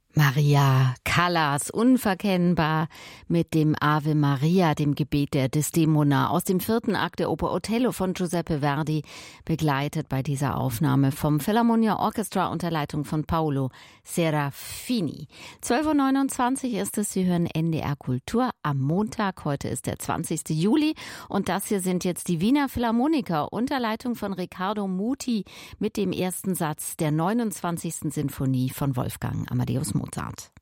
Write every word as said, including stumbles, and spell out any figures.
Maria Callas, unverkennbar mit dem Ave Maria, dem Gebet der Desdemona aus dem vierten Akt der Oper Othello von Giuseppe Verdi, begleitet bei dieser Aufnahme vom Philharmonia Orchestra unter Leitung von Paolo Serafini. zwölf Uhr neunundzwanzig ist es, Sie hören N D R Kultur am Montag, heute ist der zwanzigste Juli und das hier sind jetzt die Wiener Philharmoniker unter Leitung von Riccardo Muti mit dem ersten Satz der neunundzwanzigsten Sinfonie von Wolfgang Amadeus Mozart.